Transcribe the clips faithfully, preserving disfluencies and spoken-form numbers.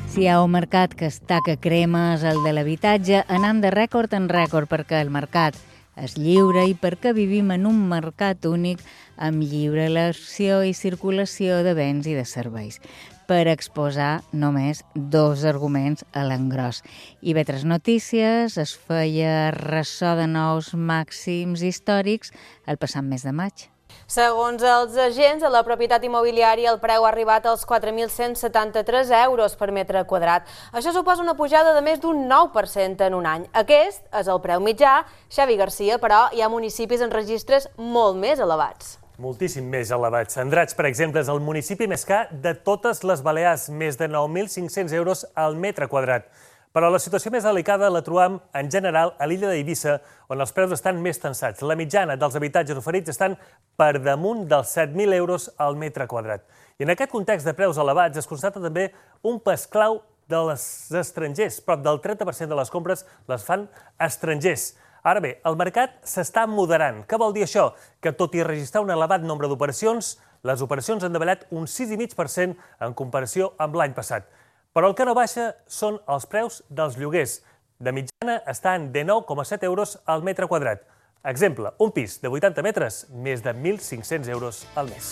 Si hi ha un mercat que està que crema és el de l'habitatge, anant de rècord en rècord perquè el mercat és lliure i perquè vivim en un mercat únic amb lliure elecció i circulació de béns i de serveis. Per exposar només dos arguments a l'engròs. I bé, tres notícies, es feia ressò de nous màxims històrics el passat mes de maig. Segons els agents de la propietat immobiliària, el preu ha arribat als quatre mil cent setanta-tres euros per metre quadrat. Això suposa una pujada de més d'un nou per cent en un any. Aquest és el preu mitjà. Xavi Garcia, però, hi ha municipis en registres molt més elevats. Moltíssim més elevats. Andratx, per exemple, és el municipi més car de totes les Balears, més de nou mil cinc-cents euros al metre quadrat. Però la situació més delicada la trobam, en general, a l'illa d'Eivissa, on els preus estan més tensats. La mitjana dels habitatges oferits estan per damunt dels set mil euros al metre quadrat. I en aquest context de preus elevats es constata també un pes clau dels estrangers. Prop del trenta per cent de les compres les fan estrangers. Ara bé, el mercat s'està moderant. Què vol dir això? Que tot i registrar un elevat nombre d'operacions, les operacions han davallat un sis coma cinc per cent en comparació amb l'any passat. Però el que no baixa són els preus dels lloguers. De mitjana estan de nou coma set euros al metre quadrat. Exemple, un pis de vuitanta metres, més de mil cinc-cents euros al mes.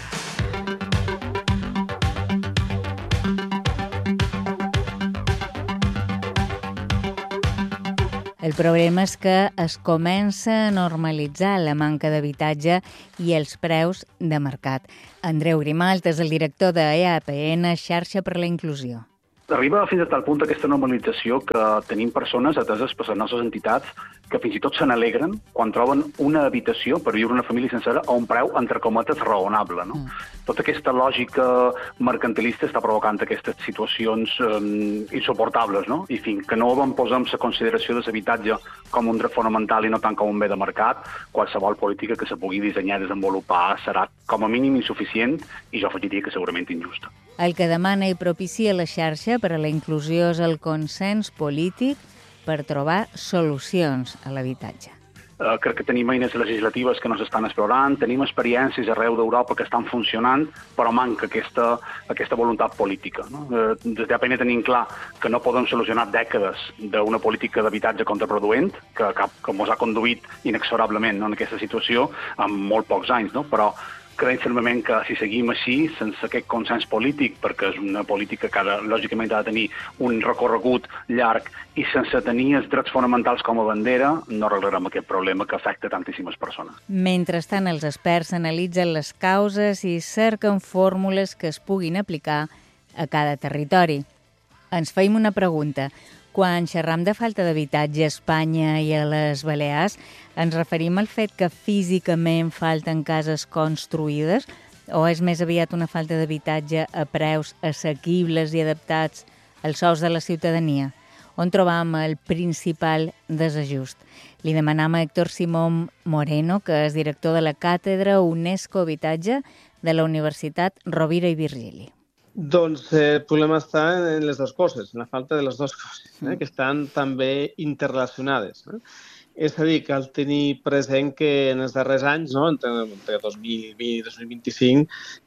El problema és que es comença a normalitzar la manca d'habitatge i els preus de mercat. Andreu Grimalt és el director de E A P N, Xarxa per la Inclusió. Arriba fins a tal punt aquesta normalització que tenim persones ateses per les nostres entitats que fins i tot se n'alegren quan troben una habitació per viure una família sencera a un preu, entre cometes, raonable. No? Mm. Tota aquesta lògica mercantilista està provocant aquestes situacions eh, insuportables, no? I fins que no vam posar en la consideració de l'habitatge com un dret fonamental i no tant com un bé de mercat, qualsevol política que se pugui dissenyar i desenvolupar serà com a mínim insuficient i jo afegiria que segurament injusta. El que demana i propicia la xarxa per a la inclusió és el consens polític per trobar solucions a l'habitatge. Uh, crec que tenim eines legislatives que no s'estan explorant, tenim experiències arreu d'Europa que estan funcionant, però manca aquesta, aquesta voluntat política. No? Uh, des d'A P N tenim clar que no podem solucionar dècades d'una política d'habitatge contraproduent, que, que, que ens ha conduït inexorablement, no, en aquesta situació en molt pocs anys, no? Però creiem fermament que si seguim així, sense aquest consens polític, perquè és una política que ha, lògicament ha de tenir un recorregut llarg i sense tenir els drets fonamentals com a bandera, no arreglarem aquest problema que afecta tantíssimes persones. Mentrestant, els experts analitzen les causes i cerquen fórmules que es puguin aplicar a cada territori. Ens feim una pregunta. Quan xerram de falta d'habitatge a Espanya i a les Balears, ens referim al fet que físicament falten cases construïdes o és més aviat una falta d'habitatge a preus assequibles i adaptats als sous de la ciutadania? On trobam el principal desajust? Li demanam a Héctor Simón Moreno, que és director de la Càtedra UNESCO Habitatge de la Universitat Rovira i Virgili. Doncs eh, el problema està en les dues coses, en la falta de les dues coses, eh, que estan també interrelacionades. Eh? És a dir, cal tenir present que en els darrers anys, no, entre, entre dos mil vint i dos mil vint-i-cinc,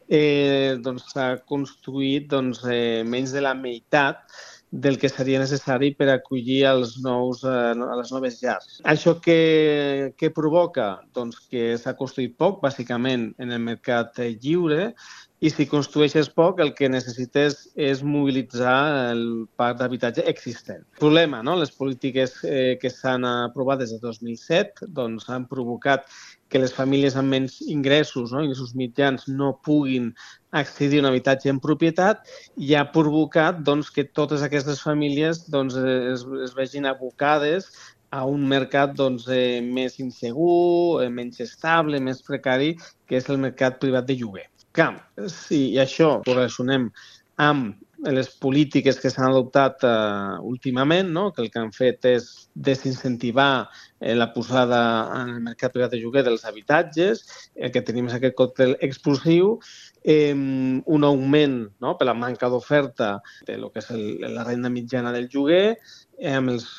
eh, doncs, s'ha construït doncs, eh, menys de la meitat del que seria necessari per acollir els nous, eh, a les noves llars. Això que, que provoca? Doncs que s'ha construït poc, bàsicament, en el mercat eh, lliure, i si construeixes poc, el que necessites és mobilitzar el parc d'habitatge existent. El problema, no? Les polítiques eh, que s'han aprovat des de dos mil set doncs, han provocat que les famílies amb menys ingressos, no? ingressos mitjans, no puguin accedir a un habitatge en propietat i ha provocat doncs, que totes aquestes famílies doncs, es, es vegin abocades a un mercat doncs, eh, més insegur, eh, menys estable, més precari, que és el mercat privat de lloguer. Clar, si això ho relacionem amb les polítiques que s'han adoptat eh, últimament, no? que el que han fet és desincentivar eh, la posada en el mercat privat de lloguer dels habitatges, el que tenim és aquest còctel explosiu, eh, un augment, no? per la manca d'oferta de lo que és el, la renda mitjana del lloguer, eh, amb els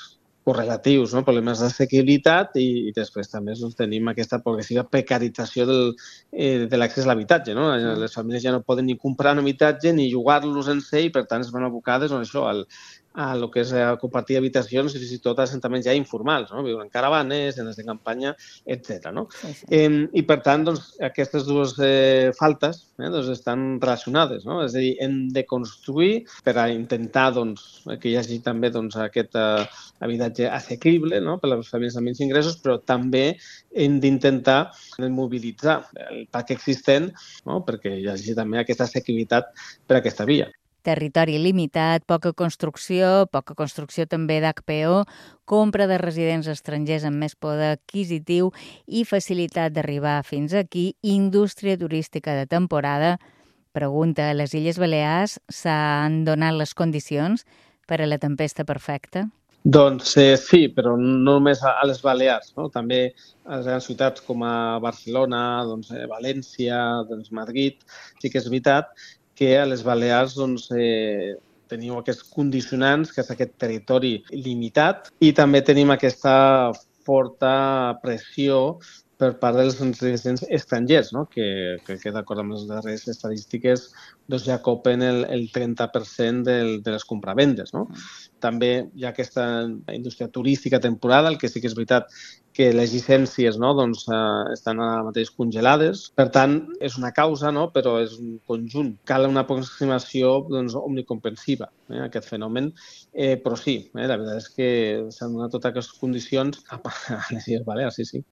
correlatius, no? Problemes d'assequibilitat i, i després també doncs, tenim aquesta progressiva precarització del, eh, de l'accés a l'habitatge. No? Sí. Les famílies ja no poden ni comprar un habitatge ni jugar-los en si i per tant es van abocades doncs, això, al, a el que és a compartir habitacions i fins i tot assentaments ja informals, no? Viuen en caravanes, en de campanya, etcètera. No? Sí, sí. Eh, I per tant, doncs, aquestes dues eh, faltes eh, doncs, estan relacionades. No? És a dir, hem de construir per a intentar doncs, que hi hagi també doncs, aquest eh, habitatge assequible, no? Per a les famílies amb menys ingressos, però també hem d'intentar mobilitzar el parc existent, no? Perquè hi hagi també aquesta assequibilitat per a aquesta via. Territori limitat, poca construcció, poca construcció també d'H P O, compra de residents estrangers amb més poder adquisitiu i facilitat d'arribar fins aquí, indústria turística de temporada. Pregunta, a les Illes Balears s'han donat les condicions per a la tempesta perfecta? Doncs eh, sí, però no només a les Balears, no? També a les grans ciutats com a Barcelona, doncs, eh, València, doncs, Madrid. Sí que és veritat que a les Balears doncs, eh, teniu aquests condicionants, que és aquest territori limitat, i també tenim aquesta forta pressió per part dels residents estrangers, no? que, que, que d'acord amb les darreres estadístiques doncs ja copen el, el trenta per cent del, de les compravendes. No? També hi ha aquesta indústria turística temporada, el que sí que és veritat que les llicències no, doncs, eh, estan ara mateix congelades. Per tant, és una causa, no, però és un conjunt. Cal una aproximació doncs, omnicomprensiva eh, a aquest fenomen, eh, però sí, eh, la veritat és que s'han donat totes aquestes condicions a, a les Illes Balears, sí, sí.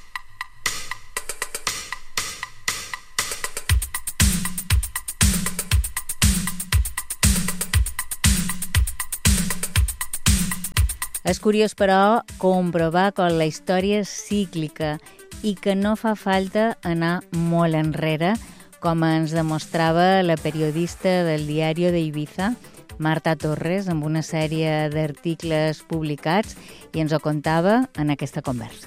És curiós, però, comprovar com la història és cíclica i que no fa falta anar molt enrere, com ens demostrava la periodista del Diario de Ibiza, Marta Torres, amb una sèrie d'articles publicats, i ens ho contava en aquesta conversa.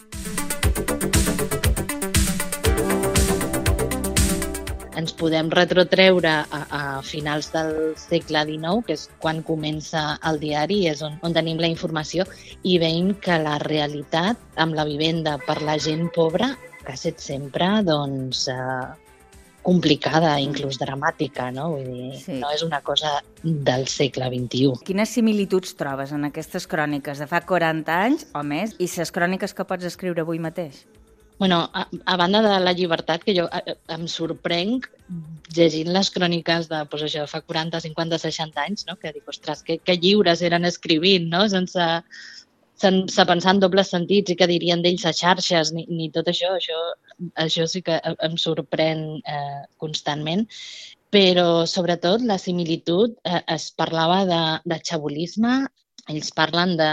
Ens podem retrotreure a, a finals del segle dinou, que és quan comença el diari, és on, on tenim la informació, i veiem que la realitat amb la vivenda per la gent pobra que ha estat sempre doncs, eh, complicada, inclús dramàtica, no? Vull dir, sí. No és una cosa del segle vint-i-u. Quines similituds trobes en aquestes cròniques de fa quaranta anys o més i les cròniques que pots escriure avui mateix? Bueno, a, a banda de la llibertat, que jo a, em sorprenc llegint les cròniques de, pues això, fa quaranta, cinquanta, seixanta anys, no? Que dic, ostres, que, que lliures eren escrivint, no? Sense, sense pensar en dobles sentits i que dirien d'ells a xarxes, ni, ni tot això, això, això sí que em sorprèn eh, constantment. Però, sobretot, la similitud eh, es parlava de, de xabolisme, ells parlen de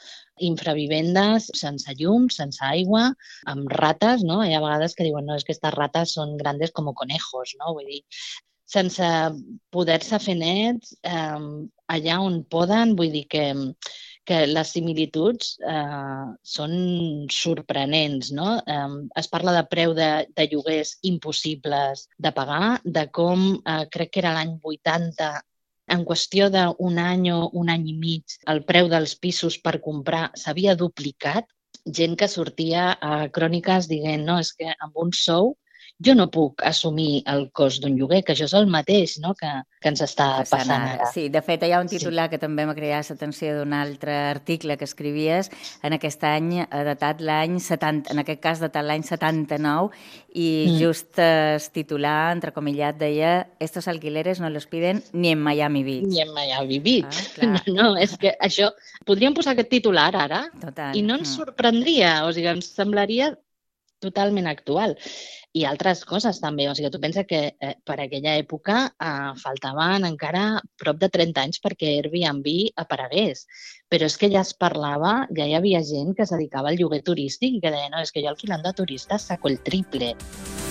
infravivendes sense llum, sense aigua, amb rates, no? Hi ha vegades que diuen, no, és que aquestes rates són grandes com conejos, no? Vull dir, sense poder-se fer nets, eh, allà on poden, vull dir que, que les similituds eh, són sorprenents, no? Eh, es parla de preu de, de lloguers impossibles de pagar, de com, eh, crec que era l'any vuitanta, en qüestió d'un any o un any i mig, el preu dels pisos per comprar s'havia duplicat. Gent que sortia a cròniques dient, no, és que amb un sou jo no puc assumir el cost d'un lloguer, que això és el mateix, no? que, que ens està passant, passant ara. Sí, de fet, hi ha un titular sí. que també m'ha cridat l'atenció d'un altre article que escrivies en aquest any, datat l'any setanta, en aquest cas datat l'any setanta-nou, i mm. just el titular, entrecomillat, deia «Estos alquileres no los piden ni en Miami Beach». Ni en Miami Beach. Ah, no, no, és que això... Podríem posar aquest titular ara Total. I no ens sorprendria, o sigui, ens semblaria totalment actual. I altres coses també, o sigui, tu pensa que eh, per aquella època eh, faltaven encara prop de trenta anys perquè Airbnb aparegués, però és que ja es parlava, ja hi havia gent que es dedicava al lloguer turístic i que deia, no, és que jo alquilant de turistes saco el triple.